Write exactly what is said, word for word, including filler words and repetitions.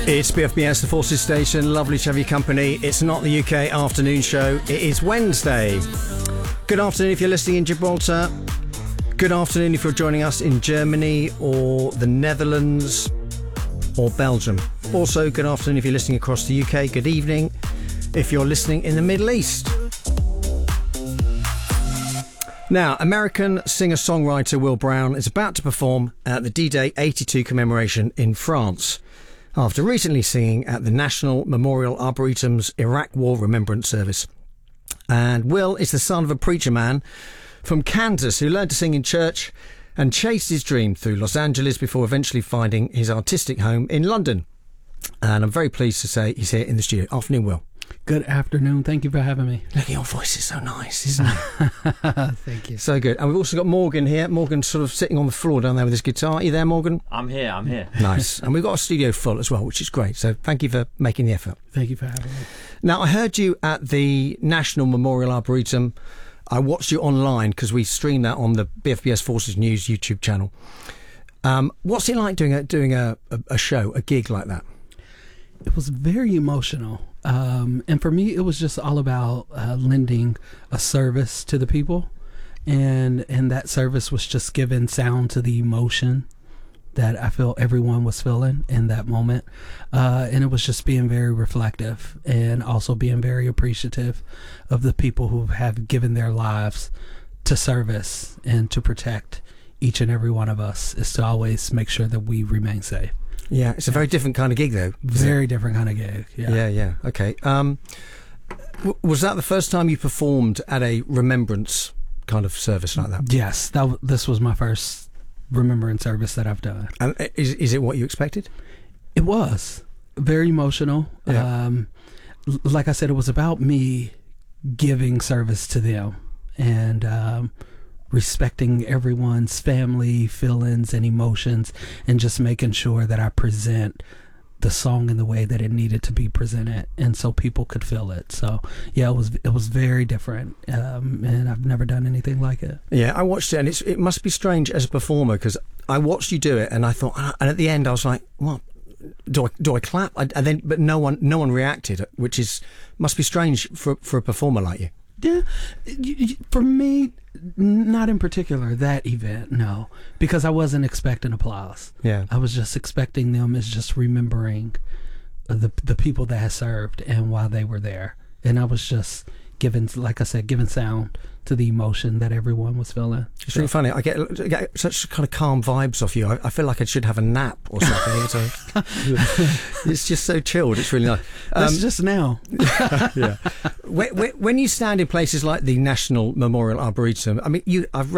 It's B F B S, the Forces Station. Lovely to have your company. It's not the U K afternoon show. It is Wednesday. Good afternoon if you're listening in Gibraltar. Good afternoon if you're joining us in Germany or the Netherlands or Belgium. Also, good afternoon if you're listening across the U K. Good evening if you're listening in the Middle East. Now, American singer-songwriter Will Brown is about to perform at the D-Day eighty-two commemoration in France, after recently singing at the National Memorial Arboretum's Iraq War Remembrance Service. And Will is the son of a preacher man from Kansas who learned to sing in church and chased his dream through Los Angeles before eventually finding his artistic home in London. And I'm very pleased to say he's here in the studio. Afternoon, Will. Good afternoon. Thank you for having me. Look, your voice is so nice, isn't it? Thank you. So good. And we've also got Morgan here. Morgan's sort of sitting on the floor down there with his guitar. Are you there, Morgan? I'm here, I'm here. Nice. And we've got a studio full as well, which is great. So thank you for making the effort. Thank you for having me. Now, I heard you at the National Memorial Arboretum. I watched you online because we stream that on the B F B S Forces News YouTube channel. Um, what's it like doing a doing a, a, a show, a gig like that? It was very emotional. Um, and for me, it was just all about uh, lending a service to the people. And, and that service was just giving sound to the emotion that I feel everyone was feeling in that moment. Uh, and it was just being very reflective and also being very appreciative of the people who have given their lives to service and to protect each and every one of us, is to always make sure that we remain safe. Yeah, it's a very different kind of gig, though. Very different kind of gig. Yeah, yeah, yeah. Okay. Um, w- was that the first time you performed at a remembrance kind of service like that? Yes, that w- this was my first remembrance service that I've done. And is is it what you expected? It was very emotional. Yeah. Um, l- like I said, it was about me giving service to them and um, respecting everyone's family, feelings, and emotions, and just making sure that I present the song in the way that it needed to be presented, and so people could feel it. So yeah, it was it was very different, um, and I've never done anything like it. Yeah, I watched it, and it's it must be strange as a performer, because I watched you do it, and I thought, and at the end I was like, what? Do I do I clap? I, and then, but no one no one reacted, which is must be strange for for a performer like you. Yeah, for me, not in particular that event, no, because I wasn't expecting applause. Yeah, I was just expecting them as just remembering the the people that had served and why they were there, and I was just giving, like I said, giving sound to the emotion that everyone was feeling. It's really funny. I get, I get such kind of calm vibes off you. I, I feel like I should have a nap or something. So, it's just so chilled. It's really nice. Um, That's just now. Yeah. When, when you stand in places like the National Memorial Arboretum, I mean, you. I've read